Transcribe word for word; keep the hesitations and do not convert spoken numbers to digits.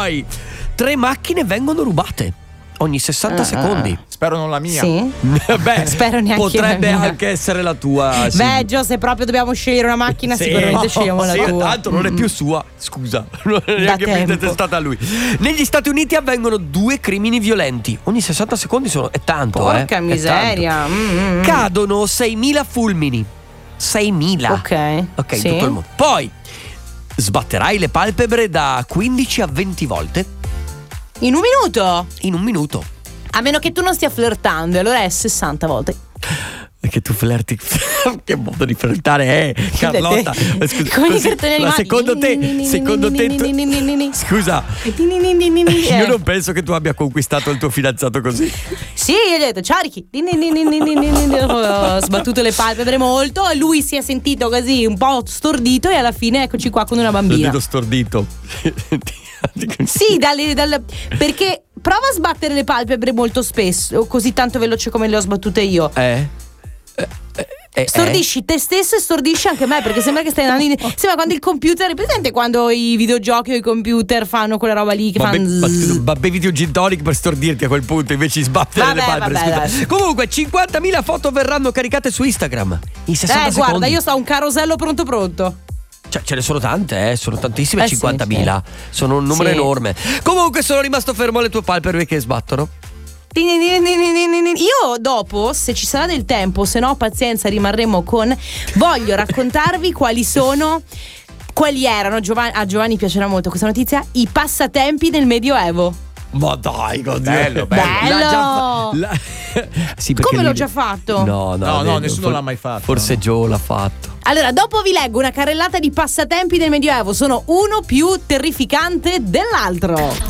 Poi tre macchine vengono rubate ogni sessanta Ah. secondi. Spero non la mia. Sì. Beh, Spero neanche potrebbe la mia. anche essere la tua. sì. Beh, Gio, se proprio dobbiamo scegliere una macchina, Sì. sicuramente scegliamo la Sì, tua. tanto non è più sua. Scusa, non è neanche più tempo. detestata a lui. Negli Stati Uniti avvengono due crimini violenti. Ogni sessanta secondi sono. È tanto, eh. Porca È miseria. tanto. Mm, mm. Cadono seimila fulmini. seimila. Ok. Ok, in Sì. tutto il mondo. Poi sbatterai le palpebre da quindici a venti volte In un minuto. in un minuto. A meno che tu non stia flirtando, e allora è sessanta volte. Che tu flirti. Che modo di flirtare è, Carlotta? Come Scusa, i così, cartoni ma animati. secondo te, secondo te tu- Scusa, io non penso che tu abbia conquistato il tuo fidanzato così. Sì, io gli ho detto ciao Ricky. Ho sbattuto le palpebre molto. E lui si è sentito così un po' stordito. E alla fine eccoci qua con una L'ho bambina. detto stordito. Sì, dalle, dalle- perché prova a sbattere le palpebre molto spesso, così tanto veloce come le ho sbattute io. Eh? Eh, eh, eh, Stordisci te stesso e stordisci anche me, perché sembra che stai andando in... Sembra quando il computer, è presente quando i videogiochi o i computer fanno quella roba lì che Ma, fanno be- ma zzz. scusa, ma bevi un gin tonic per stordirti a quel punto invece di sbattere Vabbè, le palpebre. vabbè, scusa. dai. Comunque cinquantamila foto verranno caricate su Instagram in sessanta Eh, secondi. guarda, io sto a un carosello pronto pronto. Cioè, ce ne sono tante, eh, sono tantissime. Eh sì, cinquantamila. Sono un numero Sì. enorme. Comunque sono rimasto fermo alle tue palpebre che sbattono. Io dopo, se ci sarà del tempo, se no pazienza, rimarremo con... Voglio raccontarvi quali sono... Quali erano, Giovanni, a Giovanni piacerà molto questa notizia, i passatempi del Medioevo. Ma dai, così. Bello, bello. Bello. L'ha già fa- la- sì, perché Come l'ho lui- già fatto? No, no, No, no, vedo, nessuno for- l'ha mai fatto, Forse no. Joe l'ha fatto. Allora, dopo vi leggo una carrellata di passatempi del Medioevo. Sono uno più terrificante dell'altro.